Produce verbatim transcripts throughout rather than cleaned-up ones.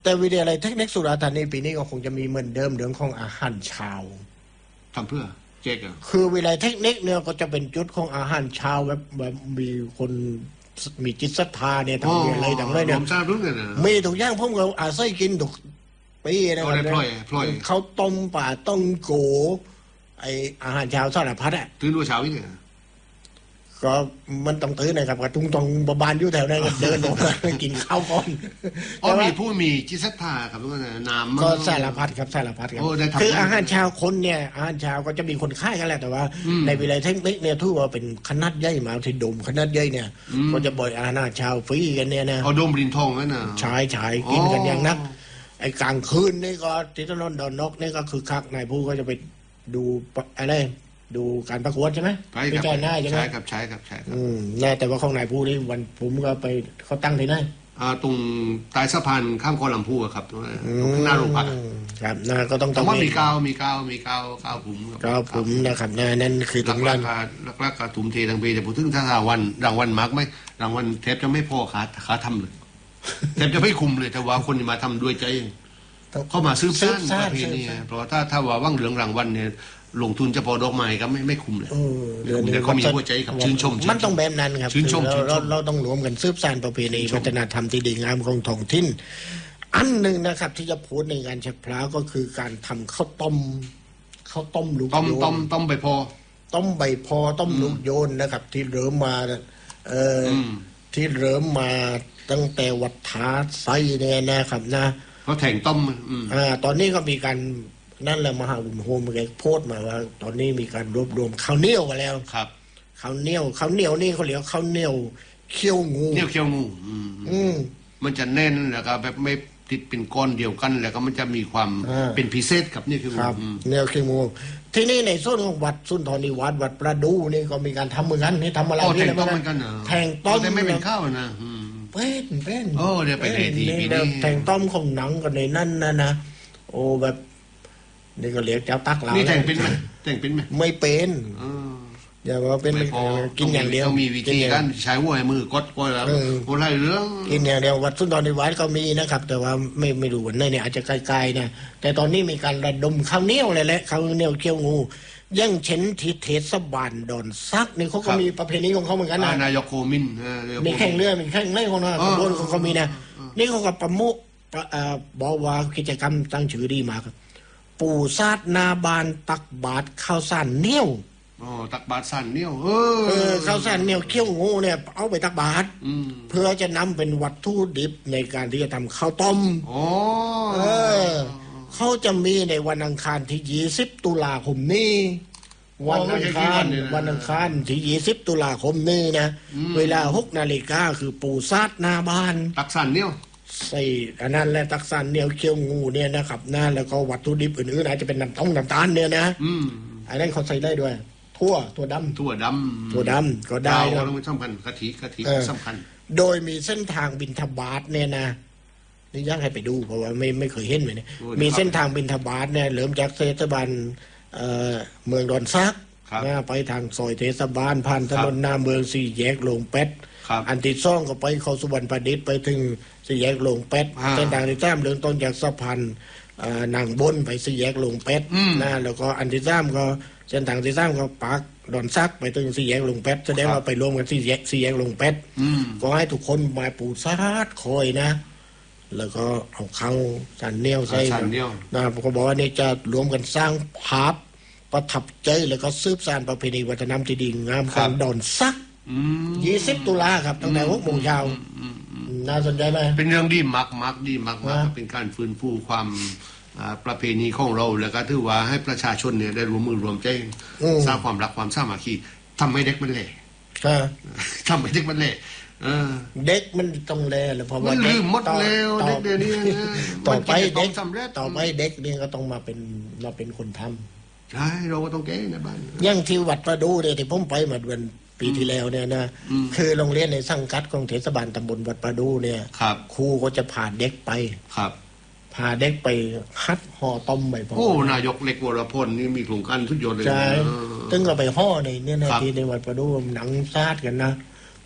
แต่วิทยาลัยเทคนิคสุราษฎร์ธานีปีนี้ก็คงจะมีเหมือนเดิมเรื่องของอาหารเช้าทำเพื่อแจกอ่ะคือวิทยาลัยเทคนิคเนี่ยก็จะเป็นจุดของอาหารเช้าแบบแบบมีคนมีจิตศรัทธาเนี่ยทำอะไรต่างๆเนี่ยมีทุกอย่างพวกเราอาศัยกินทุกปีนะครับเขาต้มป่าต้มโกไออาหารเช้าสารพัดอ่ะตื่นด้วยเช้านี่ก็มันต้องตื่นนะครับกระตุ้งตองบานอยู่แถวนั้นเดินออกมากินข้าวก่อนอ๋อมีผู้มีจิตศรัทธาครับทุกคนน้ำก็สารพัดครับสารพัดครับคืออาหารเช้าคนเนี่ยอาหารเช้าก็จะมีคนค่ายกันแหละแต่ว่าในวิทยาลัยเทคนิคเนี่ยถือว่าเป็นขนาดใหญ่มาที่โดมขนาดใหญ่เนี่ยก็จะบ่อยอาหารเช้าฟรีกันเนี่ยนะเอาโดมรินทองนั่นน่ะใช่ใช่กินกันอย่างนักไอ้กลางคืนนี่ก็ที่ถนนดอนนกนี่ก็คือคักนายผู้ก็จะไปดูอะไรดูการประกวดใช่ไหมใช่หน้าใช่ไหมใช่ครับใช่ครับใช่ครับอืมแน่แต่ว่าของนายผู้นี่วันผมก็ไปเขาตั้งที่ไหนอ่าตรงใต้สะพานข้ามคลองลำพูครับตรงหน้าโรงพักครับน่าก็ต้องต้องว่ามีก้าวมีก้าวมีก้าวก้าวผมก้าวผมนะครับนั่นคือตรงนั้นลักลักกระถุมเททางเบจะพูดถึงถ้ารางวัลรางวัลมาร์กไหมรางวัลเทปจะไม่พอขาขาทำเลยเทปจะไม่คุมเลยแต่ว่าคนมาทำด้วยใจเข้ามาซื้อซ่านประเพณีเพราะถ้าถ้าว่าว่างเหลืองรางวัลเนี่ยลงทุนจะพอดอกไม้ก็ไม่ไม่คุ้มเลยแต่เขามีหัวใจครับชื่นชมมันต้องแบบนั้นครับเราเราต้องรวมกันสืบสานประเพณีวัฒนธรรมที่ดีงามของท้องถิ่นอันหนึ่งนะครับที่จะพูดในงานเฉพาะก็คือการทำข้าวต้มข้าวต้มลูกโยนต้มต้มต้มใบพอต้มใบพอต้มลูกโยนนะครับที่เริ่มมาเอ่อที่เริ่มมาตั้งแต่วัดท้าไส้เนี่ยนะครับนะเขาแข่งต้มอ่าตอนนี้ก็มีการนั่นแหละมหาวิทยาลัยแกโพสต์มาว่าตอนนี้มีการรวบรวมข้าวเหนียวมาแล้วครับข้าวเหนียวข้าวเหนียวนี่เขาเรียกข้าวเหนียวเคี่ยวงูเหนียวเคี่ยวงูอืมมันจะแน่นแล้วก็แบบไม่ติดเป็นก้อนเดียวกันแล้วก็มันจะมีความเป็นพิเศษครับนี่คือครับเหนียวเคี่ยวงูที่นี่ในส่วนของวัดสุนทรนิวาสวัดประดูนี่ก็มีการทำเหมือนกันนี่ทำอะไรนี่นะแทงต้มแต่ไม่เป็นข้าวนะเป็นเป็นโอ้เดี๋ยวไปในทีนี้แทงต้มของหนังกันในนั่นนะนะโอ้แบบนี่ก็เรียกเจ้าตักเรานี่แต่งเป็นไหมแต่งเป็นไหมไม่เป็นอย่าว่าเป็นกินอย่างเดียวมีวิธีการใช้หัวมือกดกดแล้วโอ้ไรเรื่องกินอย่างเดียววัดสุนทรนิวาสก็มีนะครับแต่ว่าไม่ไม่รู้วันไหนเนี่ยอาจจะไกลๆนะแต่ตอนนี้มีการระดมข้าวเหนียวเลยแหละข้าวเหนียวเคี่ยวงูยังเช่นที่เทศบาลดอนซักนี่เขาก็มีประเพณีของเขาเหมือนกันนะนายกโคมินมีแข่งเรือมีแข่งเล่นของเขาขบวนของเขามีนะนี่เขาก็ประมุขบอกว่ากิจกรรมตั้งชื่อดีมากปู่ซาดนาบานตักบาทข้าวสารเหนียวอ๋อตักบาทสารเหนียวเออข้าวสารเหนียวเคี่ยวงูเนี่ยเอาไปตักบาทเพื่อจะนำเป็นวัตถุดิบในการที่จะทำข้าวต้มอ๋อเออเขาจะมีในวันอังคารที่ยี่สิบตุลาคมนี้วันอังคารวันอังคารที่ยี่สิบตุลาคมนี้นะเวลาหกนาฬิกาคือปู่ซาดนาบานตักสารเหนียวใส่อันนั้นแหละตักสารเหนียวเคี่ยวงูเนี่ยนะครับนะแล้วก็วัตถุดิบอื่นๆอาจจะเป็นน้ำต้มน้ำตาลเนี่ยนะอันนั้นเขาใส่ได้ด้วยทั่วถั่วดำถั่วดำถั่วดำก็ได้แล้วมันสำคัญกะทิกะทิสำคัญโดยมีเส้นทางบิณฑบาตเนี่ยนะนี่อยากให้ไปดูเพราะว่าไม่ไม่เคยเห็นเลยเนี่ยมีเส้นทางบิณฑบาตเนี่ยเริ่มจากเทศบาลเมืองดอนซักนะไปทางซอยเทศบาลผ่านถนนหน้าเมืองสี่แยกลงเป็ดอันที่สองก็ไปเข้าสุวรรณประดิษฐ์ไปถึงสี่แยกลงเป็ดเส้นทางที่สามเริ่มต้นจากสะพานนางบนไปสี่แยกลงเป็ดนะแล้วก็อันที่สามก็เส้นทางที่สามก็ปากดอนซักไปถึงสี่แยกลงเป็ดแสดงว่าไปรวมกันสี่แยกสี่แยกลงเป็ดก็ให้ทุกคนมาปูซาดคอยนะแล้วก็เอาข้าวสันเนียวใส่นะผมก็บอกว่านี่จะรวมกันสร้างภาพประทับใจแล้วก็สืบสานประเพณีวัฒนธรรมที่ดีงามของดอนซักยี่สิบตุลาครับตั้งแต่หกโมงเช้าน่าสนใจไหมเป็นเรื่องดีมากมากดีมากมากเป็นการฟื้นฟูความประเพณีของเราแล้วก็ถือว่าให้ประชาชนเนี่ยได้รวมมือรวมใจสร้างความรักความสามัคคีทำให้เด็กมันเละทำให้เด็กมันเละเด็กมันต้องเละแล้วเพราะว่าเด็กหมดแล้วเด็กเดี๋ยวนี้ต่อไปเด็กต่อไปเด็กนี่ก็ต้องมาเป็นมาเป็นคนทำใช่เราก็ต้องแก้ในบ้านยังที่วัดประดูเนี่ยที่ผมไปมาเดือนปีที่แล้วเนี่ยนะคือโรงเรียนในสังกัดของเทศบาลตำบลวัดประดูเนี่ยครูก็จะพาเด็กไปครับพาเด็กไปคัดห่อต้มใบพอโอ้นายกเล็กวรพลนี่มีโครงการทุกยศเลยใช่ตึ้งก็ไปห่อในเนี่ยนาทีในวัดประดูหนังซาดกันนะ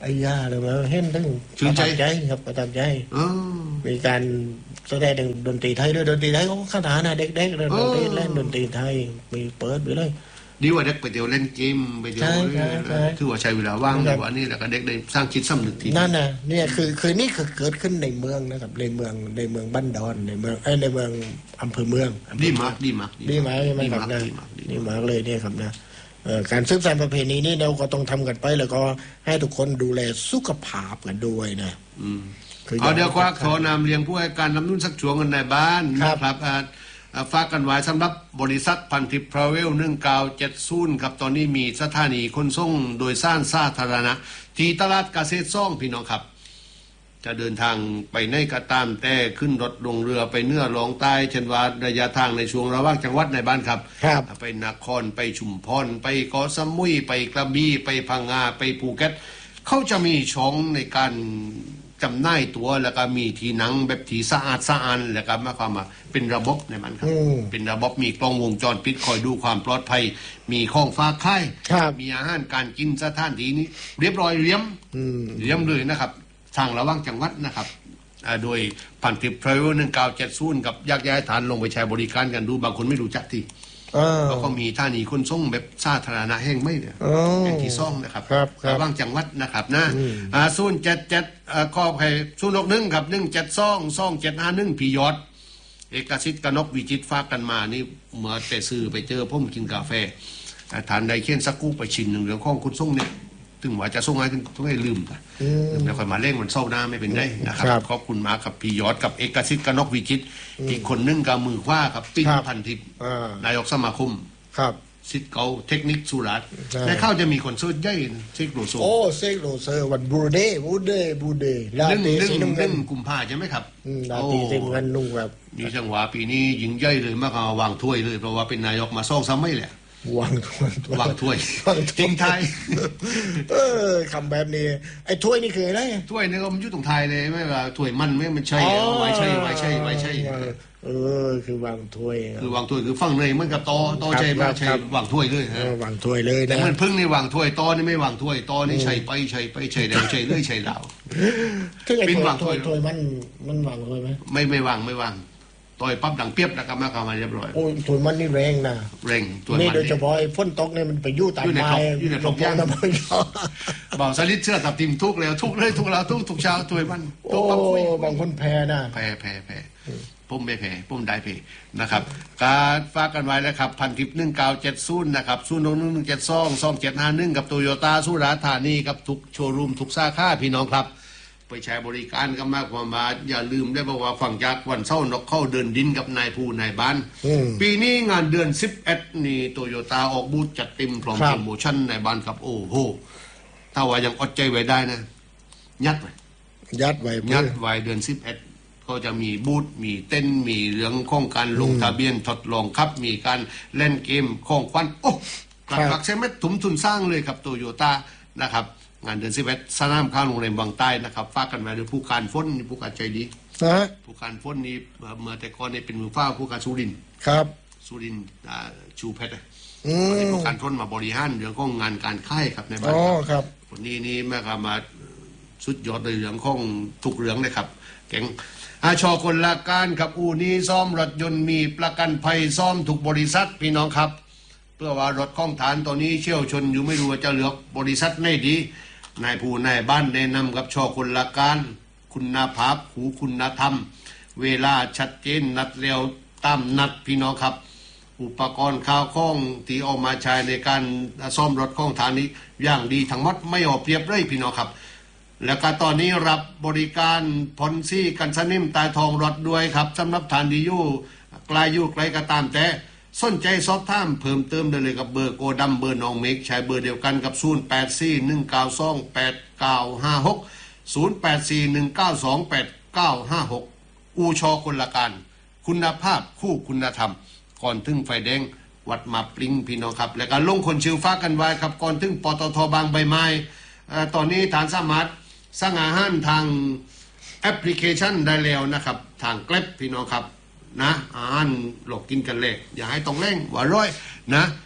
อ้ย่าเลยมาเห็นตั้งชื่นใจประทับใจครับประทับใจเออมีการแสดงดนตรีไทยด้วยดนตรีไทยก็ขนาดนะเด็กๆเลยดนตรีเล่นดนตรีไทยมีเปิดไปเลยดีกว่าเด็กไปเที่ยวเล่นเกมไปเที่ยวใช่ใช่ใช่ถือว่าใช้เวลาว่างดีกว่านี่แหละก็เด็กได้สร้างคิดสำนึกที่นั่นนะเนี่ยคือคือนี่คือเกิดขึ้นในเมืองนะครับในเมืองในเมืองบ้านดอนในเมืองเอ้ยในเมืองอำเภอเมืองอำเภอดีเองมากดีมากดีมากใช่ไหมครับดีนะมากดีดีมากมากเลยเนี่ยครับนะเอ่อการสืบสานประเพณีนี้เราก็ต้องทำกันไปแล้วก็ให้ทุกคนดูแลสุขภาพกันด้วยนะอืมคือเอาเดี๋ยวควักคขรับอนำเลี้ยงผู้ให้การนำนุ่นสักช่วงกันในบ้านครับนะครับอ่าอ่าฝากกันไว้สำหรับบริษัทพันทิพย์ทราเวลหนึ่งเก้าเจ็ดศูนย์ครับตอนนี้มีสถานีขนส่งโดยสร้างสาธารณะ ที่ตลาดเกษตรซ่องพี่น้องครับ จะเดินทางไปในกระตามแต่ขึ้นรถลงเรือไปเนื้อลองใต้เช่นว่าระยะทางในช่วงระหว่างจังหวัดในบ้านครับครับไปนครไปชุมพรไปเกาะสมุยไปกระบี่ไปพังงาไปภูเก็ตเขาจะมีช่องในการจำหน่ายตัวแล้วก็มีทีหนังแบบทีสะอาดสะอาดแล้วก็หมายความว่าเป็นระบบในมันครับอืมเป็นระบบมีกล้องวงจรปิดคอยดูความปลอดภัย มีข้องฟ้าค่ายครับมีอาหารการกินสถานที่นี้ เรียบร้อยเลี้ยมอืมเลี้ยมเลยนะครับทางระหว่างจังหวัดนะครับอ่าโดยพันทิพย์ทราเวลหนึ่งเก้าเจ็ดศูนย์กับยักย้ายฐานลงไปใช้บริการกันดูบางคนไม่รู้จักที่เออแล้วก็มีท่านีคนส่งแบบสาธารณะแห่งไม่เนี่ยอ๋อแห่งที่ซ่องนะครับครับครับระหว่างจังหวัดนะครับนะอืมอ่าศูนย์เจ็ดเจ็ดขอให้ศูนย์หกหนึ่งครับหนึ่งเจ็ดซ่องซ่องเจ็ดห้าหนึ่งพี่ยอด เอกสิทธิ์กนกวิจิตรฝากกันมานี่เมื่อแต่ซื้อไปเจอผมกินกาแฟอ่าทานไดเคียนสักกู้ไปชินหนึ่งเรื่องของคุณส่งเนี่ยถึงว่าจะส่งให้ถึงต้องให้ลืมนะลืมแล้วค่อยมาเร่งมันเศร้าหน้าไม่เป็นได้นะครับครับขอบคุณมากครับพี่ยอดกับเอกสิทธิ์กนกวิจิตรอีกคนหนึงกับมือขว้าครับปิ้งครับพันทิพย์อ่านายกสมาคมครับสิทธิ์เก่าเทคนิคสุรัตน์ใช่ในเข้าจะมีคนซื้อใหญ่เช็คโลโซโอ้เซกโรเซอร์วันบูเดบูเดบูเดลาหนึ่งเตหนึ่งสีน้ำหเงินึ่นงกุมภาใช่ไหมครับอืมลาเตสีน้ำเงินนุ่งแบบนี่จังหวะปีนี้ยิงใหญ่เลยมากกว่าวางถ้วยเลยเพราะว่าเป็นนายกมาซ่องซ้ำไม่แหละวางถ้วยวางถ้วยวางถ้วยจริงไทยเออคำแบบนี้ ไอ้ถ้วยนี่คืออะไรถ้วยนี่ก็มันอยู่ตรงไทยเลยไม่ว่าถ้วยมันไม่มันใช่เอาไว้ใช่ไว้ใช่ไว้ใช่เออ คือวางถ้วยคือวางถ้วยคือฟังเลยมันกับตอตอครับใช่ครัไม่บใช่ครับวางถ้วยเลยเอฮะอวางถ้วยเลยแต่นะมันพึ่งนี่วางถ้วยตอนี่ไม่วางถ้วยตอนี่ใช่ไปใช่ไปใช่แล้วใช่เลยใช่แล้วถึงไอ้เป็นถ้ววาย งถ้ถ้ววย ยถ้วยมันมันวางถ้วยไหมไม่ไม่วางไม่วางต่อยปั๊บดังเปียบแล้วก็มาเข้ามาเรียบร้อยโอ้ยถ้วยมันนี่แรงนะเร่งตัวนี่มันโดยเฉพาะไอ้ฝนตกเนี่ยมันไปยู่ตามอยู่ในไม้กล่องอยู่ในกล่องย่างน้ำมันเบาสลิดเชื่อตับทิมทุกแล้วทุกเลยทุกเราทุกทุกเช้าถ้วยมันโอ้ทุกปั๊บคุยบางคนแพ้นะแพ้แพ้แพ้ปุ่มไม่แพ้ปุ่มได้แพ้นะครับ การฝากกันไว้นะครับพันทิปหนึ่งเก้าเจ็ดศูนย์นะครับศูนย์หนึ่งหนึ่งเจ็ดสองสองเจ็ดห้าหนึ่งกับโตโยต้าสุราษฎร์ธานีกับทุกโชว์รูมทุกสาขาพี่น้องครับ ไปใช้บริการกันมากกว่ามาอย่าลืมได้บอกว่าฝั่งจากวันเสาร์นกเข้าเดินดินกับนายผู้นายบ้านอืมปีนี้งานเดือนสิบเอ็ดนี่โตโยต้าออกบูธจัดเต็มพร้อมครับโปรโมชั่นในบ้านครับโอ้โหถ้าว่ายังอดใจไว้ได้นะ ยัดไว้ยัดไว้ยัเพื่ดอไว้เดือนสิบเอ็ดก็จะมีบูธมีเต้นมีเรื่องของการลงทะเบียนทดลองครับ มีการเล่นเกมของควันโอ้กลักครับกลักใช่ไหมถุมทุนสร้างเลยครับโตโยต้านะครับ งานเดือนสิบเอ็ดสนามข้างโรงเรียนบางใต้นะครับฝากกันไว้ด้วยผู้การฟ้นนี่ผู้การใจดีนะผู้การฟ้นนี่เอ่อเมื่อแต่ก่อนนี่เป็นมือฟ้าผู้การสุรินทร์ครับสุรินทร์อ่าชูเพชรอะอืตอนนี้มผู้การฟ้นมาบริหารเรื่องของงานการค่ายครับในบ้าอ๋นอครับครับคนนี้นี่แม่ก็มาสุดยอดในเรื่องของทุกเรื่องเลยครับเก่งอาชอคนละการกับอูนี้ซ่อมรถยนต์มีประกันภัยซ่อมทุกบริษัทพี่น้องครับ เพื่อว่ารถข้องฐานตัวนี้เชี่ยวชนอยู่ไม่รู้ว่าจะเหลือกบริษัทไหนดีนายผู้นายบ้านแนะนำกับชอคนละการคุณภาพหูคุณธรรม เวลาชัดเจนนัดเร็วตามนัดพี่น้องครับ อุปกรณ์ข้าวของที่เอามาใช้ในการซ่อมรถข้องฐานนี้อย่างดีทั้งหมดไม่ออกเปรียบเลยพี่น้องครับ แล้วก็ตอนนี้รับบริการพอนซี่กันสนิมตายทองรถด้วยครับสำหรับฐานดีอยู่ไกลอยู่ไกลก็ตามแต่สนใจสอบถามเพิ่มเติมได้เลยกับเบอร์โกดัมเบอร์น้องเมกใช้เบอร์เดียวกันกับศูนย์ แปด สี่ หนึ่ง เก้า สอง แปด เก้า ห้า หก ศูนย์ แปด สี่ หนึ่ง เก้า สอง แปด เก้า ห้า หก อูชอคนละการคุณภาพคู่คุณธรรม ก่อนถึงไฟแดงวัดมาปลิงพี่น้องครับ แล้วก็ลงคนชิวฟ้ากันไว้ครับก่อนถึงปตทบางใบไม้เอ่อตอนนี้ฐานสามารถสร้างอาหารทางแอปพลิเคชันได้แล้วนะครับทางแกล็บพี่น้องครับนะอาหารหลอกกินกันเล็กอย่าให้ต้องเร่งว่าร้อยนะ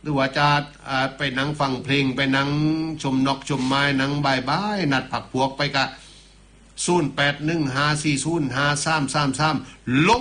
หรือว่าจะอ่าไปนั่งฟังเพลงไปนั่งชมนกชมไม้นั่งบายบายนัดผักพวกไปกะศูนย์แปดหนึ่งห้าสี่ศูนย์ห้าสามสามสามลง